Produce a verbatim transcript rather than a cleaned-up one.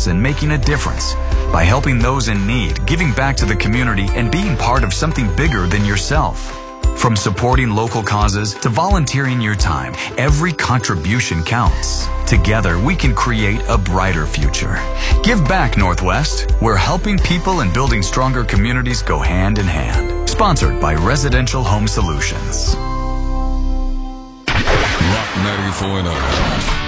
success and making a difference. By helping those in need, giving back to the community, and being part of something bigger than yourself. From supporting local causes to volunteering your time, every contribution counts. Together, we can create a brighter future. Give back, Northwest, where helping people and building stronger communities go hand in hand. Sponsored by Residential Home Solutions. Rock ninety-four point nine.